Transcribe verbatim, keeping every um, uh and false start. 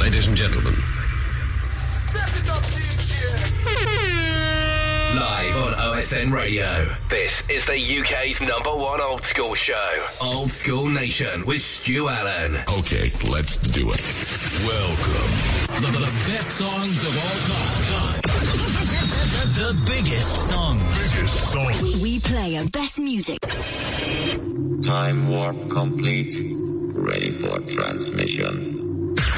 Ladies and gentlemen. Set it up, D J. Live on O S N Radio. This is the U K's number one old school show. Old School Nation with Stu Allen. Okay, let's do it. Welcome. The, the best songs of all time. The biggest songs. Biggest songs. We play our best music. Time warp complete. Ready for transmission.